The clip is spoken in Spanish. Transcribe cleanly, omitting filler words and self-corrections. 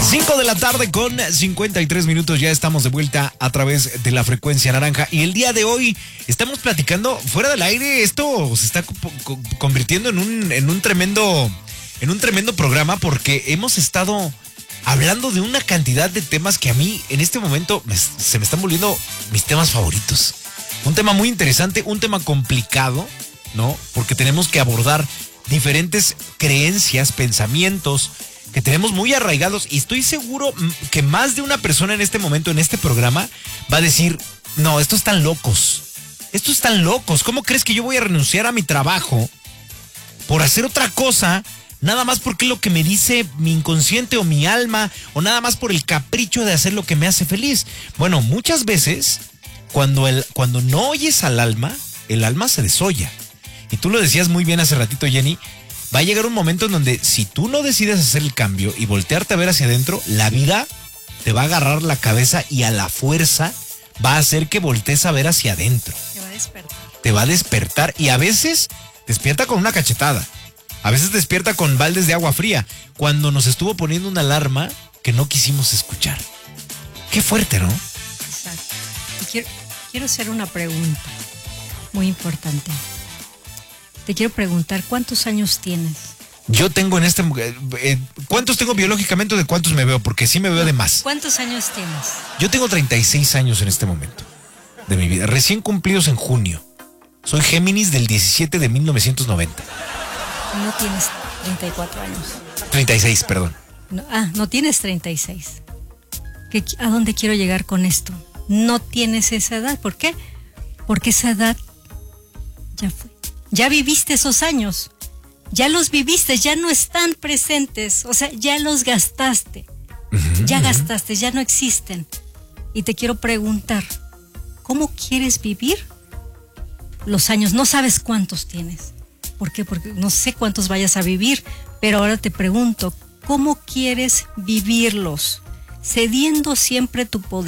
5 de la tarde con 53 minutos, ya estamos de vuelta a través de la frecuencia naranja y el día de hoy estamos platicando fuera del aire. Esto se está convirtiendo en un tremendo programa porque hemos estado hablando de una cantidad de temas que a mí en este momento se me están volviendo mis temas favoritos. Un tema muy interesante, un tema complicado, ¿no? Porque tenemos que abordar diferentes creencias, pensamientos que tenemos muy arraigados y estoy seguro que más de una persona en este momento, en este programa, va a decir, no, estos están locos, ¿cómo crees que yo voy a renunciar a mi trabajo por hacer otra cosa, nada más porque es lo que me dice mi inconsciente o mi alma, o nada más por el capricho de hacer lo que me hace feliz? Bueno, muchas veces, cuando no oyes al alma, el alma se desolla. Y tú lo decías muy bien hace ratito, Jenny. Va a llegar un momento en donde si tú no decides hacer el cambio y voltearte a ver hacia adentro, la vida te va a agarrar la cabeza y a la fuerza va a hacer que voltees a ver hacia adentro. Te va a despertar y a veces despierta con una cachetada. A veces despierta con baldes de agua fría. Cuando nos estuvo poniendo una alarma que no quisimos escuchar. Qué fuerte, ¿no? Exacto. Quiero hacer una pregunta muy importante. Te quiero preguntar, ¿cuántos años tienes? Yo tengo ¿cuántos tengo biológicamente o de cuántos me veo? Porque sí me veo de más. ¿Cuántos años tienes? Yo tengo 36 años en este momento de mi vida, recién cumplidos en junio. Soy Géminis del 17 de 1990. No tienes 34 años. 36, perdón. No tienes 36. ¿A dónde quiero llegar con esto? No tienes esa edad. ¿Por qué? Porque esa edad ya fue. Ya viviste esos años, ya los viviste, ya no están presentes, o sea, ya los gastaste, ya gastaste, ya no existen. Y te quiero preguntar, ¿cómo quieres vivir los años? No sabes cuántos tienes. ¿Por qué? Porque no sé cuántos vayas a vivir, pero ahora te pregunto, ¿cómo quieres vivirlos? Cediendo siempre tu poder.